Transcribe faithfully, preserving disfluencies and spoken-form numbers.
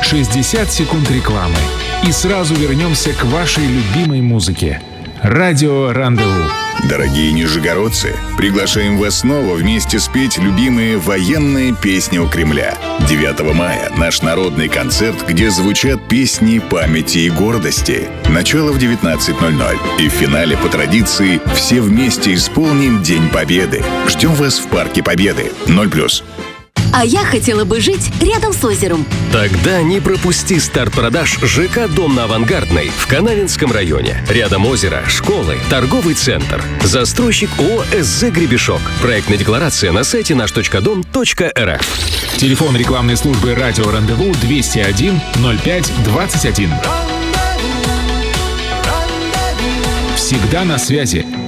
шестьдесят секунд рекламы. И сразу вернемся к вашей любимой музыке. Радио «Рандеву». Дорогие нижегородцы, приглашаем вас снова вместе спеть любимые военные песни у Кремля. девятого мая наш народный концерт, где звучат песни памяти и гордости. Начало в девятнадцать ноль ноль. И в финале по традиции все вместе исполним День Победы. Ждем вас в Парке Победы. ноль плюс. А я хотела бы жить рядом с озером. Тогда не пропусти старт продаж ЖК «Дом на Авангардной» в Канавинском районе. Рядом озеро, школы, торговый центр. Застройщик ООО «СЗ Гребешок». Проектная декларация на сайте наш точка дом точка эр эф. Телефон рекламной службы «Радио Рандеву» двести один ноль пять двадцать один. Всегда на связи.